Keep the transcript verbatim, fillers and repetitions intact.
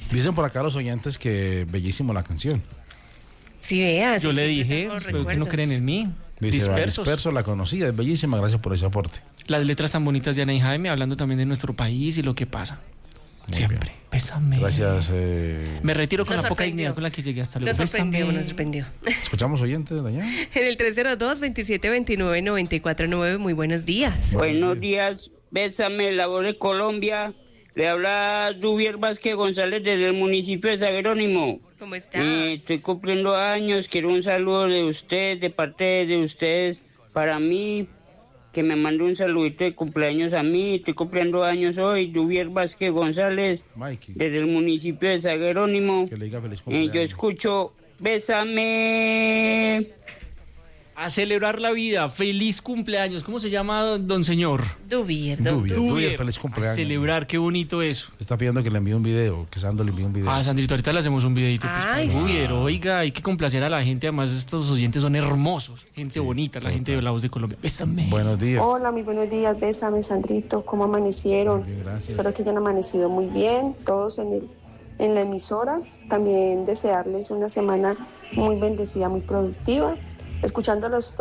Dicen por acá los oyentes que bellísimo la canción. Sí, veas. Yo le dije, pero que no creen en mí. Dice, Dispersos. Disperso la conocía, es bellísima, gracias por ese aporte. Las letras tan bonitas de Ana y Jaime, hablando también de nuestro país y lo que pasa. Muy Siempre. bien. Bésame. Gracias. Eh... Me retiro con Nos la poca sorprendió. dignidad con la que llegué hasta luego. Nos sorprendió, Bésame. nos sorprendió. Escuchamos oyentes, Daña. En el tres cero dos, veintisiete veintinueve, noventa y cuatro nueve, muy buenos días. Buenos días, bésame, la voz de Colombia. Le habla Duvier Vázquez González desde el municipio de San Jerónimo. ¿Cómo estás? Eh, estoy cumpliendo años, quiero un saludo de usted, de parte de ustedes, para mí, que me mande un saludito de cumpleaños a mí. Estoy cumpliendo años hoy, Duvier Vázquez González, Mikey, desde el municipio de San Jerónimo. que le diga feliz Eh, cumpleaños. yo escucho, bésame. A celebrar la vida. Feliz cumpleaños. ¿Cómo se llama, don señor? Duvier, don Duvier, Duvier. Duvier, feliz A cumpleaños. celebrar, qué bonito eso. Está pidiendo que le envíe un video, que Sandro le envíe un video. Ah, Sandrito, ahorita le hacemos un videito. Pues, Ay, para sí. Duvier. Oiga, hay que complacer a la gente. Además, estos oyentes son hermosos. Gente Sí, bonita, la total. gente de La Voz de Colombia. Bésame. Buenos días. Hola, muy buenos días, bésame, Sandrito, ¿cómo amanecieron? Muy bien, gracias. Espero que hayan amanecido muy bien, todos en, el, en la emisora. También desearles una semana muy bendecida, muy productiva, escuchándolos